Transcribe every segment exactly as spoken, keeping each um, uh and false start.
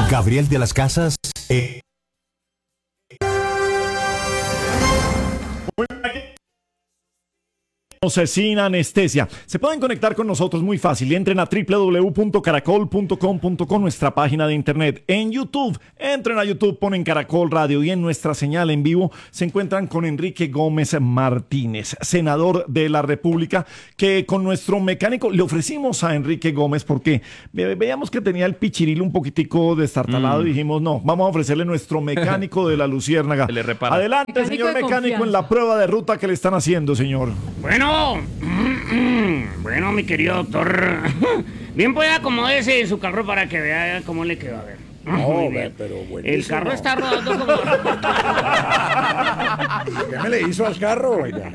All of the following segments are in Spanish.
Gabriel de las Casas. Eh. Sin anestesia. Se pueden conectar con nosotros muy fácil. Entren a doble u doble u doble u punto caracol punto com punto co, nuestra página de internet. En YouTube, entren a YouTube, ponen Caracol Radio y en nuestra señal en vivo se encuentran con Enrique Gómez Martínez, senador de la República, que con nuestro mecánico le ofrecimos a Enrique Gómez porque ve, veíamos que tenía el pichirilo un poquitico destartalado mm. y dijimos, no, vamos a ofrecerle nuestro mecánico de la Luciérnaga. Adelante, mecánico señor mecánico, confianza. En la prueba de ruta que le están haciendo, señor. Bueno, bueno, mi querido doctor, bien puede acomódese su carro para que vea cómo le quedó. A ver. No, pero buenísimo. El carro está rodando como... ¿Qué me le hizo al carro, oiga?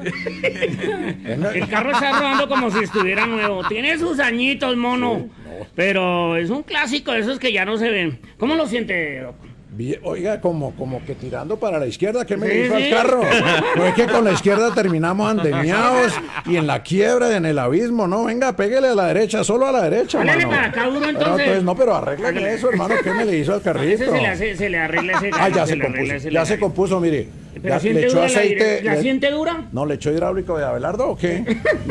El carro está rodando como si estuviera nuevo. Tiene sus añitos, mono. Sí, no. Pero es un clásico de esos que ya no se ven. ¿Cómo lo siente, doctor? Oiga, como, como que tirando para la izquierda, ¿qué me sí, hizo sí. al carro? No es que con la izquierda terminamos andemiados y en la quiebra, en el abismo, no, venga, pégale a la derecha, solo a la derecha, Dale para acá, duro, entonces. No, entonces, no, pero arréglale eso, hermano, ¿qué me le hizo al carrito? Se le, hace, se le arregla ese carro. Ah, ya se, se compuso, ese ya se compuso, mire. ¿Pero ya, le echó aceite? ¿La, ¿La siente dura? No, ¿le echó hidráulico de Abelardo o qué?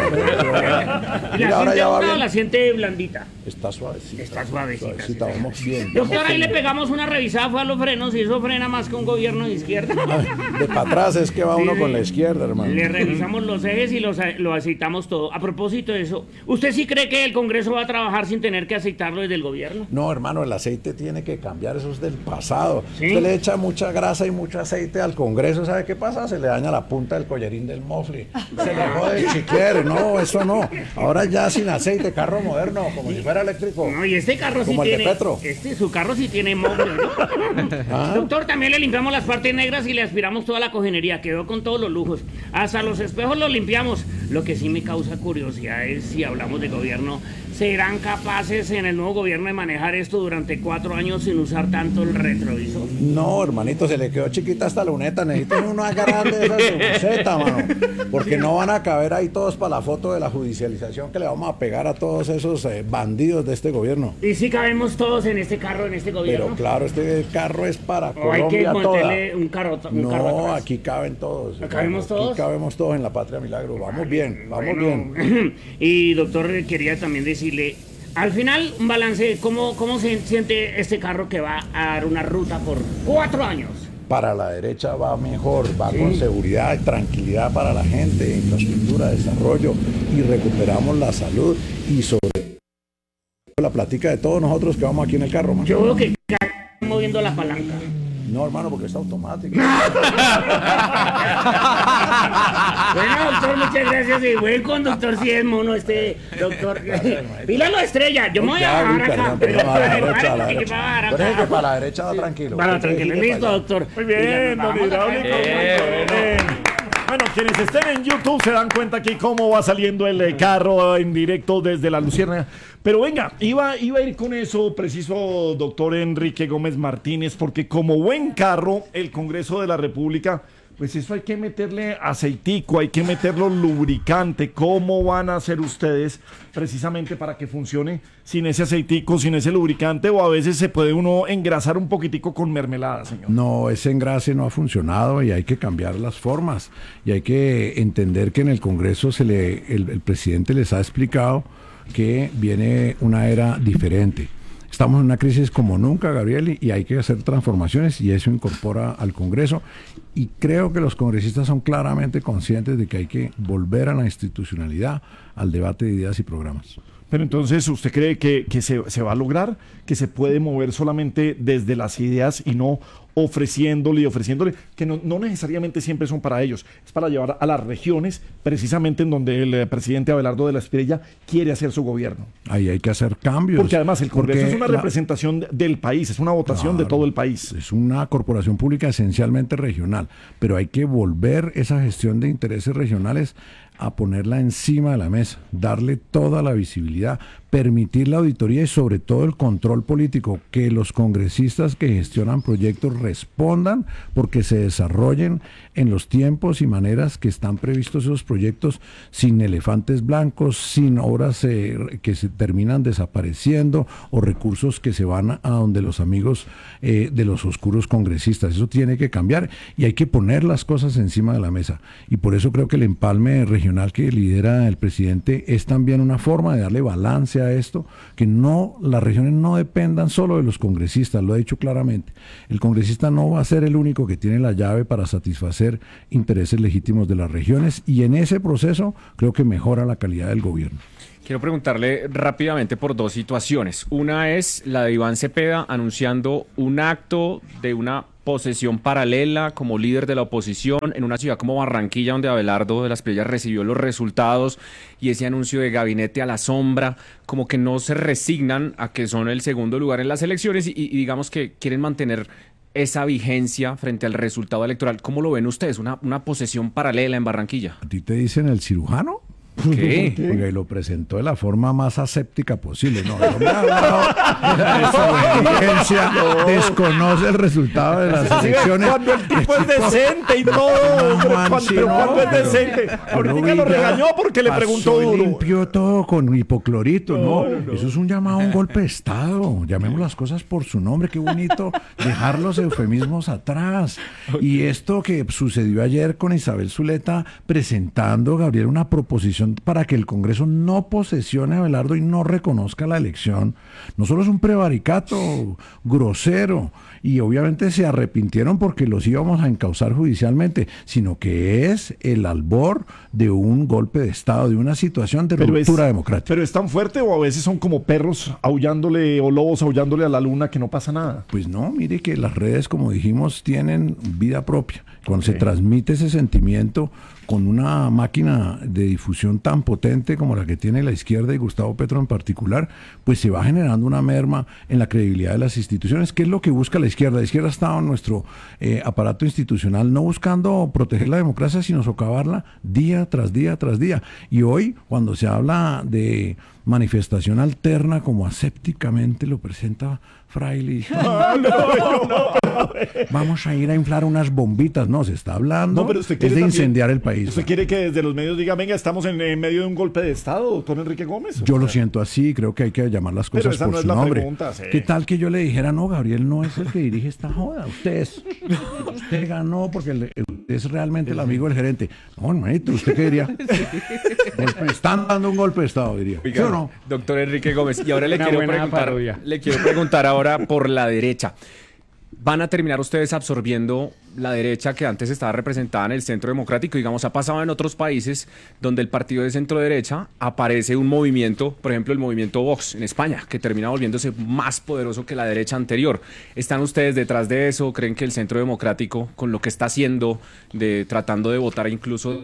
¿La siente ahora ya dura o la siente blandita? Está suavecita. Está suavecita. suavecita sí, vamos bien. Doctor, ahí le pegamos una revisada, fue a los frenos y eso frena más que un gobierno de izquierda. De para atrás es que va uno sí, con la izquierda, hermano. Le revisamos los ejes y los, lo aceitamos todo. A propósito de eso, ¿usted sí cree que el Congreso va a trabajar sin tener que aceitarlo desde el gobierno? No, hermano, el aceite tiene que cambiar, eso es del pasado. ¿Sí? Usted le echa mucha grasa y mucho aceite al Congreso, ¿sabe qué pasa? Se le daña la punta del collarín del mofle. Se le jode el chiquere, no, eso no. Ahora ya sin aceite, carro moderno, como si fuera eléctrico. No, y este carro como sí el tiene... de Petro. Este, su carro sí tiene mofle, ¿no? ¿Ah? Doctor, también le limpiamos las partes negras y le aspiramos toda la cojinería. Quedó con todos los lujos. Hasta los espejos los limpiamos. Lo que sí me causa curiosidad es si hablamos de gobierno, ¿serán capaces en el nuevo gobierno de manejar esto durante cuatro años sin usar tanto el retrovisor? No, hermanito, se le quedó chiquita esta luneta. Necesitan una grande de esas de buceta, mano. Porque no van a caber ahí todos para la foto de la judicialización que le vamos a pegar a todos esos eh, bandidos de este gobierno. ¿Y si cabemos todos en este carro, en este gobierno? Pero claro, este carro es para ¿O Colombia hay que toda. Un carro, un no, carro atrás? Aquí caben todos. ¿Cabemos aquí todos? cabemos todos en la Patria Milagro. Vamos bien, vamos bueno. bien. Y doctor, quería también decirle, al final, un balance, ¿cómo, cómo se siente este carro que va a dar una ruta por cuatro años? Para la derecha va mejor, va sí. con seguridad y tranquilidad para la gente, infraestructura, desarrollo, y recuperamos la salud y sobre la plática de todos nosotros que vamos aquí en el carro, man. Yo veo que están moviendo la palanca. No, hermano, porque está automático. Bueno, doctor, muchas gracias. Y buen conductor, si es mono este doctor. Pílalo, estrella. Yo me voy a bajar acá. Pero para la derecha va tranquilo. Para tranquilo. Listo, doctor. Muy bien, don Hidráulico. Bueno, quienes estén en YouTube se dan cuenta aquí cómo va saliendo el carro en directo desde la Luciérnaga. Pero venga, iba, iba a ir con eso preciso, doctor Enrique Gómez Martínez, porque como buen carro, el Congreso de la República, pues eso hay que meterle aceitico, hay que meterlo lubricante. ¿Cómo van a hacer ustedes precisamente para que funcione sin ese aceitico, sin ese lubricante? O a veces se puede uno engrasar un poquitico con mermelada, señor. No, ese engrase no ha funcionado y hay que cambiar las formas. Y hay que entender que en el Congreso se le, el, el presidente les ha explicado que viene una era diferente. Estamos en una crisis como nunca, Gabriel, y hay que hacer transformaciones y eso incorpora al Congreso. Y creo que los congresistas son claramente conscientes de que hay que volver a la institucionalidad, al debate de ideas y programas. Pero entonces, ¿usted cree que, que se, se va a lograr? ¿Que se puede mover solamente desde las ideas y no ofreciéndole y ofreciéndole? Que no, no necesariamente siempre son para ellos, es para llevar a las regiones, precisamente en donde el eh, presidente Abelardo de la Espriella quiere hacer su gobierno. Ahí hay que hacer cambios. Porque además el Congreso es una la... representación del país, es una votación claro, de todo el país. Es una corporación pública esencialmente regional, pero hay que volver esa gestión de intereses regionales a ponerla encima de la mesa, darle toda la visibilidad, permitir la auditoría y sobre todo el control político, que los congresistas que gestionan proyectos respondan porque se desarrollen en los tiempos y maneras que están previstos esos proyectos, sin elefantes blancos, sin obras eh, que se terminan desapareciendo o recursos que se van a, a donde los amigos eh, de los oscuros congresistas. Eso tiene que cambiar y hay que poner las cosas encima de la mesa. Y por eso creo que el empalme regional que lidera el presidente es también una forma de darle balance a esto, que no, las regiones no dependan solo de los congresistas, lo he dicho claramente. El congresista no va a ser el único que tiene la llave para satisfacer intereses legítimos de las regiones, y en ese proceso creo que mejora la calidad del gobierno. Quiero preguntarle rápidamente por dos situaciones. Una es la de Iván Cepeda anunciando un acto de una posesión paralela como líder de la oposición en una ciudad como Barranquilla, donde Abelardo de las Priellas recibió los resultados, y ese anuncio de gabinete a la sombra, como que no se resignan a que son el segundo lugar en las elecciones y, y digamos que quieren mantener esa vigencia frente al resultado electoral. ¿Cómo lo ven ustedes? Una, una posesión paralela en Barranquilla. ¿A ti te dicen el cirujano? ¿Qué? Porque lo presentó de la forma más aséptica posible. No, no me ha hablado de esa evidencia, desconoce el resultado de las elecciones. Cuando el tipo es decente y todo, No, pero man, cuando, sí, pero no, cuando es pero- decente. pero Ahorita lo Villa regañó porque le pasó preguntó y duro. limpió todo con hipoclorito. No, eso es un llamado a un golpe de Estado. Llamemos las cosas por su nombre. Qué bonito dejar los eufemismos atrás. Y esto que sucedió ayer con Isabel Zuleta presentando, Gabriel, una proposición para que el Congreso no posesione a Abelardo y no reconozca la elección, no solo es un prevaricato grosero, y obviamente se arrepintieron porque los íbamos a encauzar judicialmente, sino que es el albor de un golpe de Estado, de una situación de Pero es, ruptura democrática. pero es tan fuerte, o a veces son como perros aullándole o lobos aullándole a la luna que no pasa nada. Pues no, mire que las redes, como dijimos, tienen vida propia. Cuando se transmite ese sentimiento con una máquina de difusión tan potente como la que tiene la izquierda y Gustavo Petro en particular, pues se va generando una merma en la credibilidad de las instituciones. ¿Qué es lo que busca la izquierda? La izquierda ha estado en nuestro eh, aparato institucional no buscando proteger la democracia, sino socavarla día tras día tras día. Y hoy, cuando se habla de manifestación alterna, como asépticamente lo presenta Fraile, vamos a ir a inflar unas bombitas. No, se está hablando No, pero usted es quiere de también- incendiar el país. ¿Usted quiere que desde los medios diga, venga, estamos en, en medio de un golpe de Estado, doctor Enrique Gómez? Yo lo siento así, creo que hay que llamar las Pero cosas esa por no es su la nombre. pregunta, sí. ¿Qué tal que yo le dijera, no, Gabriel no es el que dirige esta joda? Usted es, usted ganó porque le- usted es realmente el amigo del gerente. No, hermanito, ¿usted qué diría? Me están dando un golpe de Estado, diría. ¿Sí o no? Doctor Enrique Gómez, y ahora le Una quiero buena preguntar, parodia. le quiero preguntar ahora por la derecha. ¿Van a terminar ustedes absorbiendo la derecha que antes estaba representada en el centro democrático? Digamos, ha pasado en otros países donde el partido de centro derecha aparece un movimiento, por ejemplo, el movimiento Vox en España, que termina volviéndose más poderoso que la derecha anterior. ¿Están ustedes detrás de eso? ¿Creen que el centro democrático, con lo que está haciendo, de tratando de votar incluso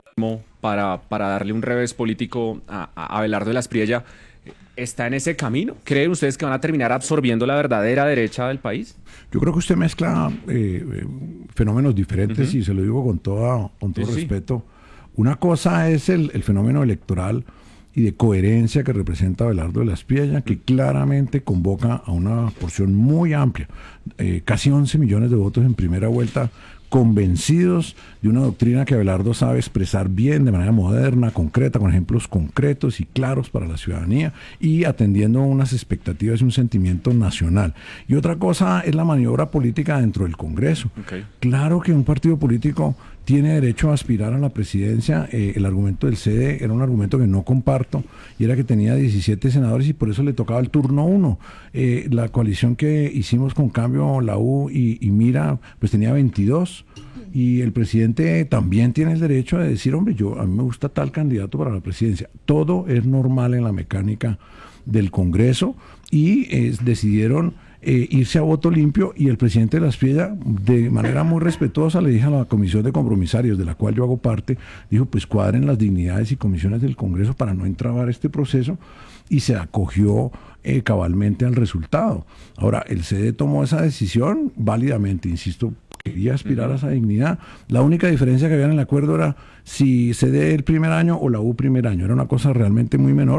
para, para darle un revés político a, a Abelardo de las Priellas, está en ese camino? ¿Creen ustedes que van a terminar absorbiendo la verdadera derecha del país? Yo creo que usted mezcla eh, eh, fenómenos diferentes, uh-huh. y se lo digo con, toda, con todo sí, respeto. Sí. Una cosa es el, el fenómeno electoral y de coherencia que representa Abelardo de las Priellas, que claramente convoca a una porción muy amplia, eh, casi once millones de votos en primera vuelta, convencidos de una doctrina que Abelardo sabe expresar bien, de manera moderna, concreta, con ejemplos concretos y claros para la ciudadanía, y atendiendo a unas expectativas y un sentimiento nacional. Y otra cosa es la maniobra política dentro del Congreso. Okay. Claro que un partido político tiene derecho a aspirar a la presidencia. Eh, el argumento del C D era un argumento que no comparto, y era que tenía diecisiete senadores y por eso le tocaba el turno uno. Eh, la coalición que hicimos con Cambio, la U y, y Mira, pues tenía veintidós, y el presidente también tiene el derecho de decir, hombre, yo a mí me gusta tal candidato para la presidencia. Todo es normal en la mecánica del Congreso, y eh, decidieron Eh, irse a voto limpio, y el presidente de las Priellas, de manera muy respetuosa, le dijo a la comisión de compromisarios, de la cual yo hago parte, dijo, pues cuadren las dignidades y comisiones del Congreso para no entrabar este proceso, y se acogió eh, cabalmente al resultado. Ahora, el C D tomó esa decisión válidamente, insisto, quería aspirar uh-huh. a esa dignidad. La única diferencia que había en el acuerdo era si C D el primer año o la U primer año, era una cosa realmente muy menor.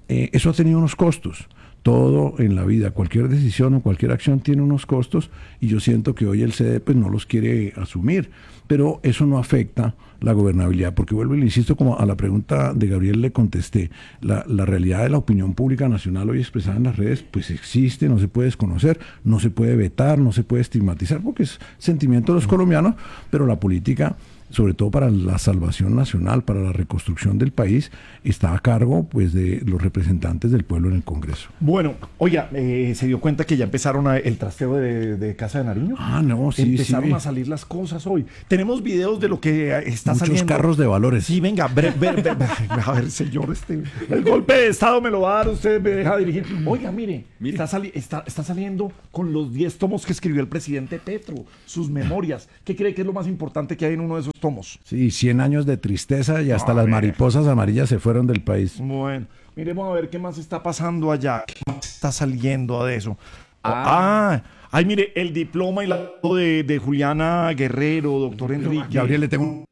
Eh, eso ha tenido unos costos. Todo en la vida, cualquier decisión o cualquier acción tiene unos costos y yo siento que hoy el C D pues no los quiere asumir, pero eso no afecta la gobernabilidad, porque vuelvo y le insisto, como a la pregunta de Gabriel le contesté, la, la realidad de la opinión pública nacional hoy expresada en las redes pues existe, no se puede desconocer, no se puede vetar, no se puede estigmatizar porque es sentimiento de los colombianos, pero la política, sobre todo para la salvación nacional, para la reconstrucción del país, está a cargo pues de los representantes del pueblo en el Congreso. Bueno, oiga, eh, ¿se dio cuenta que ya empezaron a- el trasteo de, de Casa de Nariño? Ah, no, sí, Empezaron sí. a salir las cosas hoy. Tenemos videos de lo que eh, está Muchos saliendo. carros de valores. Sí, venga, bre- bre- bre- bre- a ver, señor, este, el golpe de Estado me lo va a dar, usted me deja dirigir. Oiga, mire, Está, sali- está, está saliendo con los diez tomos que escribió el presidente Petro, sus memorias. ¿Qué cree que es lo más importante que hay en uno de esos tomos? Sí, cien años de tristeza y hasta A las ver. mariposas amarillas se fueron del país. Bueno, miremos a ver qué más está pasando allá, qué más está saliendo de eso. Ah. Ah, ay, mire, el diploma y la foto de, de Juliana Guerrero, doctor Enrique. Gabriel, le tengo un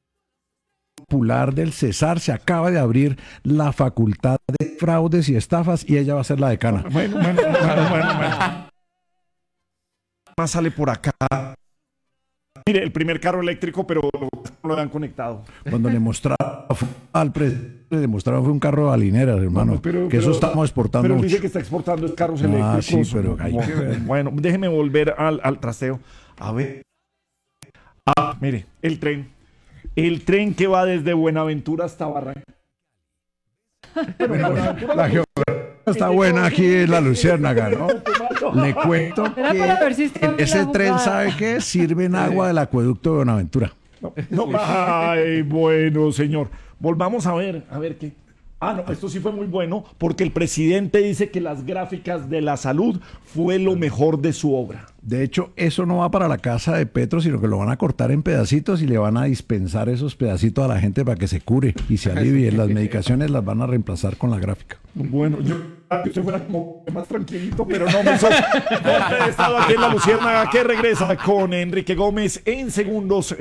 popular del Cesar, se acaba de abrir la facultad de fraudes y estafas y ella va a ser la decana. Bueno, bueno, bueno, bueno, bueno. Más sale por acá. Mire, el primer carro eléctrico, pero no lo han conectado. Cuando le mostraron al presidente, le demostraron fue un carro de balineras, hermano, No, pero- que eso pero- estamos exportando Pero mucho. dice que está exportando es carros Ah, eléctricos. sí, pero hay que ver. Bueno, déjeme volver al, al trasteo. A ver. Ah, mire, el tren. El tren que va desde Buenaventura hasta Barranquilla. Pero Buenaventura La geografía está buena aquí en la Luciérnaga, ¿no? Le cuento Era para ver si que está bien ese la tren, jugada. ¿sabe qué? Sirve en agua del acueducto de Buenaventura. No, ay, bueno, señor. Volvamos a ver, a ver qué. Ah, no, esto sí fue muy bueno, porque el presidente dice que las gráficas de la salud fue lo mejor de su obra. De hecho, eso no va para la casa de Petro, sino que lo van a cortar en pedacitos y le van a dispensar esos pedacitos a la gente para que se cure y se alivie. Las medicaciones las van a reemplazar con la gráfica. Bueno, yo que usted fuera como más tranquilito, pero no me hizo. Golpe de Estado aquí en la Luciérnaga, que regresa con Enrique Gómez en segundos.